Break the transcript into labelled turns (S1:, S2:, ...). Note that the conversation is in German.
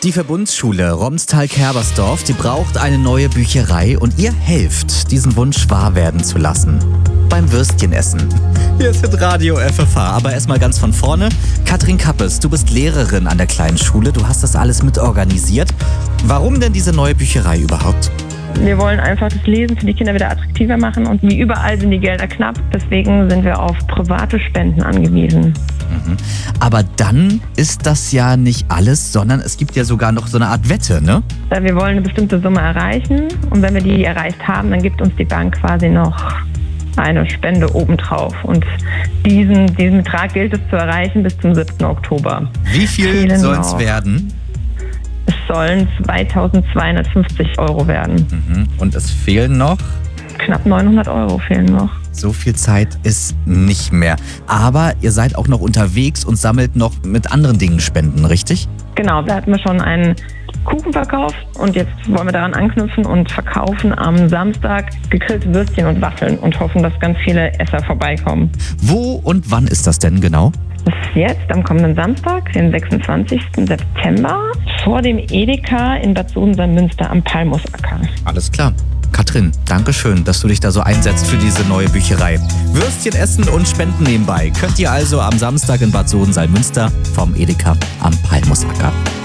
S1: Die Verbundsschule Romstal-Kerbersdorf, die braucht eine neue Bücherei und ihr helft, diesen Wunsch wahr werden zu lassen. Beim Würstchenessen. Hier ist Radio FFH, aber erstmal ganz von vorne. Katrin Kappes, du bist Lehrerin an der kleinen Schule, du hast das alles mitorganisiert. Warum denn diese neue Bücherei überhaupt?
S2: Wir wollen einfach das Lesen für die Kinder wieder attraktiver machen und wie überall sind die Gelder knapp. Deswegen sind wir auf private Spenden angewiesen.
S1: Aber dann ist das ja nicht alles, sondern es gibt ja sogar noch so eine Art Wette, ne?
S2: Wir wollen eine bestimmte Summe erreichen und wenn wir die erreicht haben, dann gibt uns die Bank quasi noch eine Spende obendrauf. Und diesen Betrag gilt es zu erreichen bis zum 7. Oktober.
S1: Wie viel soll es werden?
S2: Es sollen 2.250 € werden.
S1: Und es fehlen noch?
S2: Knapp 900 € fehlen noch.
S1: So viel Zeit ist nicht mehr. Aber ihr seid auch noch unterwegs und sammelt noch mit anderen Dingen Spenden, richtig?
S2: Genau, da hatten wir schon einen Kuchen verkauft und jetzt wollen wir daran anknüpfen und verkaufen am Samstag gegrillte Würstchen und Waffeln und hoffen, dass ganz viele Esser vorbeikommen.
S1: Wo und wann ist das denn genau?
S2: Das ist jetzt am kommenden Samstag, den 26. September, vor dem Edeka in Bad Soden-Salzmünster am Palmusacker.
S1: Alles klar. Katrin, danke schön, dass du dich da so einsetzt für diese neue Bücherei. Würstchen essen und Spenden nebenbei könnt ihr also am Samstag in Bad Soden-Salzmünster vom Edeka am Palmusacker.